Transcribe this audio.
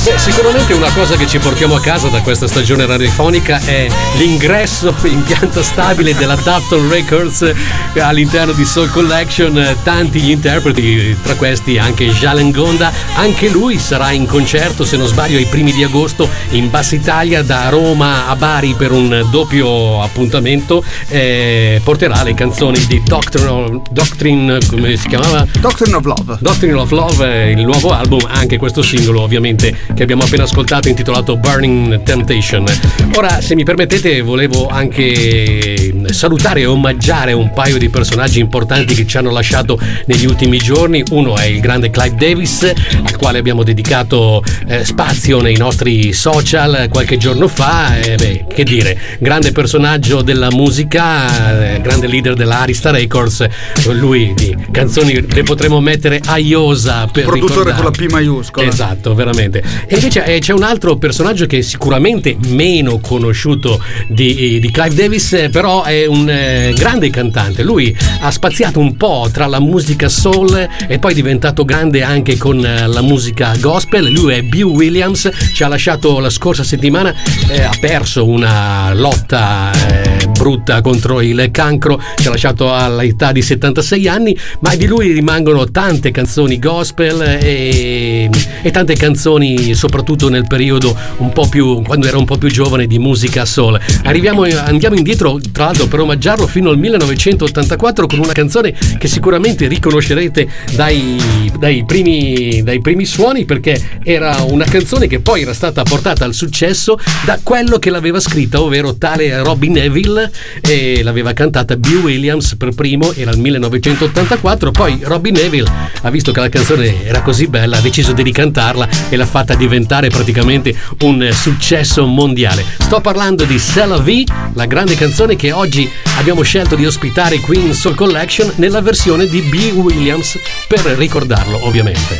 Beh, sicuramente una cosa che ci portiamo a casa da questa stagione radiofonica è l'ingresso in pianta stabile della Dapton Records all'interno di Soul Collection. Tanti gli interpreti, tra questi anche Jalen Gonda. Anche lui sarà in concerto, se non sbaglio, ai primi di agosto in Bassa Italia, da Roma a Bari, per un doppio appuntamento. Porterà le canzoni di Doctrine, come si chiamava? Doctrine of Love. Doctrine of Love, il nuovo album, anche questo singolo ovviamente che abbiamo appena ascoltato, intitolato Burning Temptation. Ora, se mi permettete, volevo anche salutare e omaggiare un paio di personaggi importanti che ci hanno lasciato negli ultimi giorni. Uno è il grande Clive Davis, al quale abbiamo dedicato spazio nei nostri social qualche giorno fa. Che dire, grande personaggio della musica, grande leader della Arista Records. Lui di canzoni le potremo mettere a iosa per produttore ricordare. con la P maiuscola. Esatto, veramente. E invece c'è un altro personaggio che è sicuramente meno conosciuto di Clive Davis, però è un grande cantante. Lui ha spaziato un po' tra la musica soul e poi è diventato grande anche con la musica gospel. Lui è Beau Williams, ci ha lasciato la scorsa settimana, ha perso una lotta brutta contro il cancro, ci ha lasciato all'età di 76 anni, ma di lui rimangono tante canzoni gospel e tante canzoni soprattutto nel periodo un po' più, quando era un po' più giovane, di musica soul. Andiamo indietro, tra l'altro, per omaggiarlo fino al 1984 con una canzone che sicuramente riconoscerete dai primi suoni, perché era una canzone che poi era stata portata al successo da quello che l'aveva scritta, ovvero tale Robbie Neville, e l'aveva cantata Beau Williams per primo, era il 1984. Poi Robbie Neville ha visto che la canzone era così bella, ha deciso di ricantarla e l'ha fatta diventare praticamente un successo mondiale. Sto parlando di C'est la vie, la grande canzone che oggi abbiamo scelto di ospitare qui in Soul Collection nella versione di Beau Williams, per ricordarlo ovviamente.